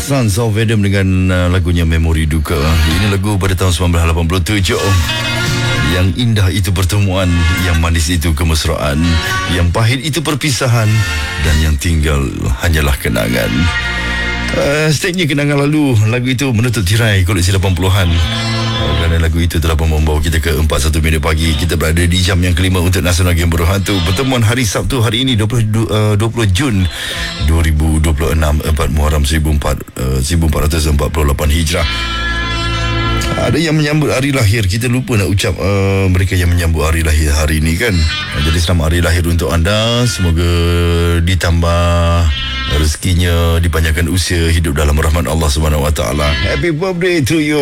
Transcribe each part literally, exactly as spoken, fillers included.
Sons of Adam dengan uh, lagunya Memori Duka. Ini lagu pada tahun sembilan belas lapan puluh tujuh. Yang indah itu pertemuan, yang manis itu kemesraan, yang pahit itu perpisahan, dan yang tinggal hanyalah kenangan. Uh, Stage-nya kenangan lalu. Lagu itu menutup tirai koleksi lapan puluhan. uh, Kerana lagu itu telah membawa kita ke empat puluh satu minit pagi. Kita berada di jam yang kelima untuk Nasional Game Berhantu. Pertemuan hari Sabtu hari ini dua puluh Jun dua ribu dua puluh enam, empat Muharram seribu empat ratus empat puluh lapan Hijrah. Ada yang menyambut hari lahir. Kita lupa nak ucap uh, mereka yang menyambut hari lahir hari ini kan. Jadi selamat hari lahir untuk anda. Semoga ditambah rezekinya, dipanjangkan usia, hidup dalam rahmat Allah Subhanahu Wa Taala. Happy birthday to you.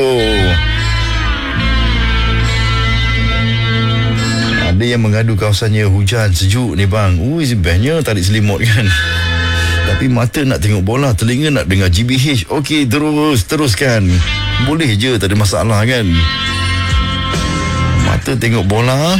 Ada yang mengadu kawasannya hujan sejuk ni bang. Ui, bestnya tarik selimut kan. Tapi mata nak tengok bola, telinga nak dengar G B H. Okey, terus, teruskan. Boleh je, tak ada masalah kan. Mata tengok bola,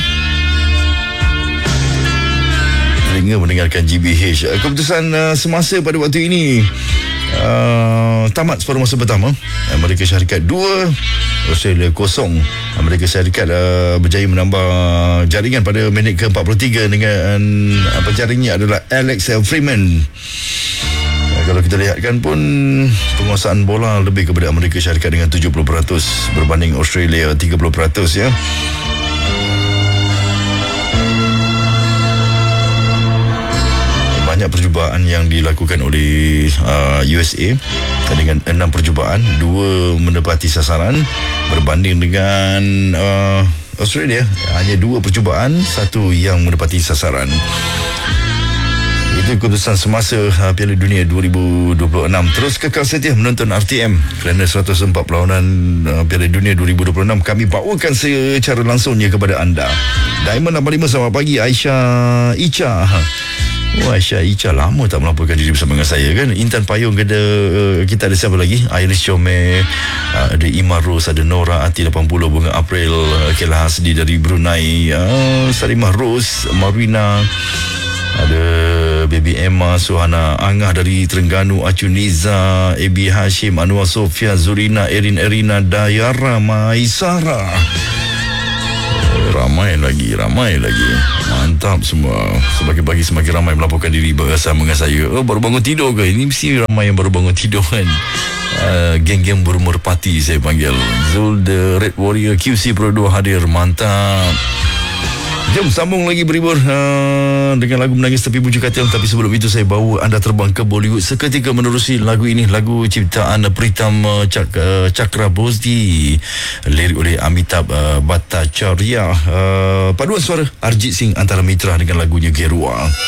telinga mendengarkan G B H. Keputusan uh, semasa pada waktu ini uh, tamat separuh masa pertama. Amerika Syarikat dua, Australia kosong. Amerika Syarikat uh, berjaya menambah jaringan pada minit ke empat puluh tiga dengan uh, penjaringnya adalah Alex Freeman. Kalau kita lihatkan pun penguasaan bola lebih kepada Amerika Syarikat dengan tujuh puluh peratus berbanding Australia tiga puluh peratus ya. Banyak percubaan yang dilakukan oleh uh, U S A dengan enam percubaan, dua menepati sasaran berbanding dengan uh, Australia hanya dua percubaan, satu yang menepati sasaran. Itu keputusan semasa uh, Piala Dunia dua ribu dua puluh enam. Terus kekal setia menonton R T M kerana seratus empat perlawanan uh, Piala Dunia dua ribu dua puluh enam kami bawakan secara langsungnya kepada anda. Diamond lapan puluh lima, selamat pagi Aisyah Ica. Oh, Aisyah Ica lama tak melaporkan diri bersama dengan saya kan. Intan Payung ada, uh, kita ada siapa lagi? Iris Chome, uh, ada Imar Rose, ada Nora Ati lapan puluh, Bunga April, uh, Kela Hasdi dari Brunei, uh, Sarimah Rose, Marwina, ada Baby Emma, Suhana Angah dari Terengganu, Acu Niza, A B Hashim, Anwar Sofia, Zurina, Erin Erina, Dayara, Maisara. Ramai lagi, ramai lagi. Mantap semua. Semakin pagi semakin ramai melaporkan diri bersama dengan saya. Oh, baru bangun tidur ke? Ini mesti ramai yang baru bangun tidur kan. Uh, geng-geng bermerpati saya panggil. Zul the Red Warrior Q C Pro dua hadir. Mantap. Jom sambung lagi berhibur uh, dengan lagu Menangis Tepi Bujuk Katil. Tapi sebelum itu saya bawa anda terbang ke Bollywood seketika menerusi lagu ini. Lagu ciptaan Pritam uh, Cak, uh, Cakra Bosdi, lirik oleh Amitabh uh, Bhattacharya, uh, paduan suara Arjit Singh antara mitra dengan lagunya Gerua.